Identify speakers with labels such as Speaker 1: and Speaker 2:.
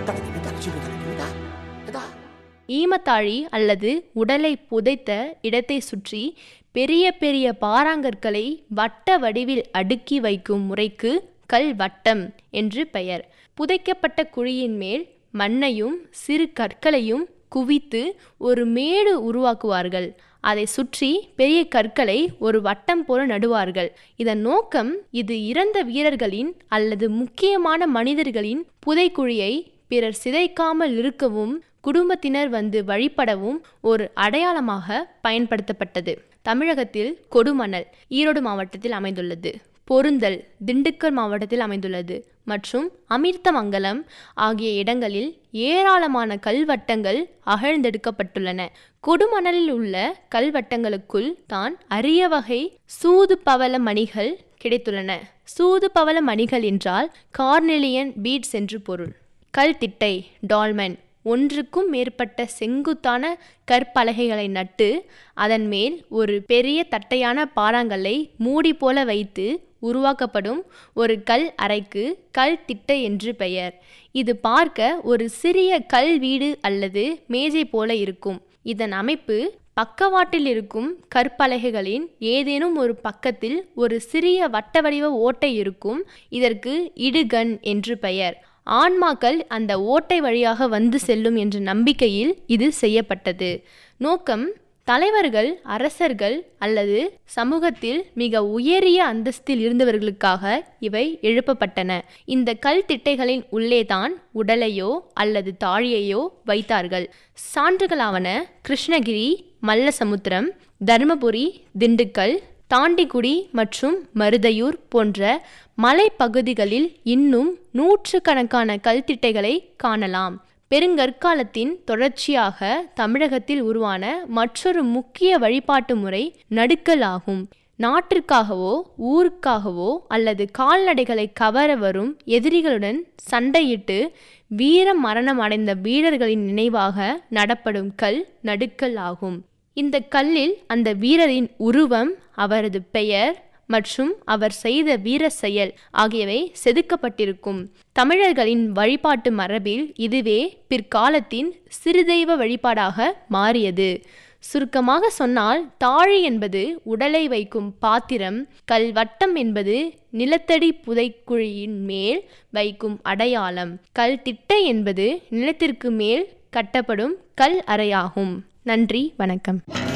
Speaker 1: ஈமத்தாழி அல்லது உடலை புதைத்த இடத்தை சுற்றி பெரிய பெரிய பாறாங்கற்களை வட்ட வடிவில் அடுக்கி வைக்கும் முறைக்கு கல்வட்டம் என்று பெயர். புதைக்கப்பட்ட குழியின் மேல் மண்ணையும் சிறு கற்களையும் குவித்து ஒரு மேடு உருவாக்குவார்கள். அதை சுற்றி பெரிய கற்களை ஒரு வட்டம் போல நடுவார்கள். இதன் நோக்கம் இது இறந்த வீரர்களின் அல்லது முக்கியமான மனிதர்களின் புதைக்குழியை பிறர் சிதைக்காமல் இருக்கவும் குடும்பத்தினர் வந்து வழிபடவும் ஒரு அடையாளமாக பயன்படுத்தப்பட்டது. தமிழகத்தில் கொடுமணல் ஈரோடு மாவட்டத்தில் அமைந்துள்ளது, பொருந்தல் திண்டுக்கல் மாவட்டத்தில் அமைந்துள்ளது மற்றும் அமிர்தமங்கலம் ஆகிய இடங்களில் ஏராளமான கல்வட்டங்கள் அகழ்ந்தெடுக்கப்பட்டுள்ளன. கொடுமணலில் உள்ள கல்வட்டங்களுக்குள் தான் அரிய வகை சூது பவள மணிகள் கிடைத்துள்ளன. சூது பவள மணிகள் என்றால் கார்னெலியன் பீட்ஸ் என்று பொருள். கல்திட்டை டால்மன் ஒன்றுக்கும் மேற்பட்ட செங்குத்தான கற்பலகைகளை நட்டு அதன் மேல் ஒரு பெரிய தட்டையான பாறாங்கல்லை மூடி போல வைத்து உருவாக்கப்படும் ஒரு கல் அறைக்கு கல் திட்டை என்று பெயர். இது பார்க்க ஒரு சிறிய கல் வீடு அல்லது மேஜை போல இருக்கும். இதன் அமைப்பு பக்கவாட்டில் இருக்கும் கற்பலகைகளின் ஏதேனும் ஒரு பக்கத்தில் ஒரு சிறிய வட்ட வடிவ ஓட்டை இருக்கும். இதற்கு இடுகண் என்று பெயர். ஆன்மாக்கள் அந்த ஓட்டை வழியாக வந்து செல்லும் என்ற நம்பிக்கையில் இது செய்யப்பட்டது. நோக்கம் தலைவர்கள், அரசர்கள் அல்லது சமூகத்தில் மிக உயரிய அந்தஸ்தில் இருந்தவர்களுக்காக இவை எழுப்பப்பட்டன. இந்த கல் திட்டைகளின் உள்ளேதான் உடலையோ அல்லது தாழியையோ வைத்தார்கள். சான்றுகளாவன கிருஷ்ணகிரி, மல்லசமுத்திரம், தருமபுரி, திண்டுக்கல், தாண்டிக்குடி மற்றும் மருதையூர் போன்ற மலைப்பகுதிகளில் இன்னும் நூற்றுக்கணக்கான கல்திட்டைகளை காணலாம். பெருங்கற்காலத்தின் தொடர்ச்சியாக தமிழகத்தில் உருவான மற்றொரு முக்கிய வழிபாட்டு முறை நடுக்கல் ஆகும். நாட்டிற்காகவோ ஊருக்காகவோ அல்லது கால்நடைகளை கவர வரும் எதிரிகளுடன் சண்டையிட்டு வீர மரணம் அடைந்த வீரர்களின் நினைவாக நடப்படும் கல் நடுக்கல் ஆகும். இந்த கல்லில் அந்த வீரரின் உருவம், அவரது பெயர் மற்றும் அவர் செய்த வீர செயல் ஆகியவை செதுக்கப்பட்டிருக்கும். தமிழர்களின் வழிபாட்டு மரபில் இதுவே பிற்காலத்தின் சிறுதெய்வ வழிபாடாக மாறியது. சுருக்கமாக சொன்னால் தாழி என்பது உடலை வைக்கும் பாத்திரம், கல்வட்டம் என்பது நிலத்தடி புதைக்குழியின் மேல் வைக்கும் அடையாளம், கல் திட்டை என்பது நிலத்திற்கு மேல் கட்டப்படும் கல் அறையாகும். நன்றி, வணக்கம்.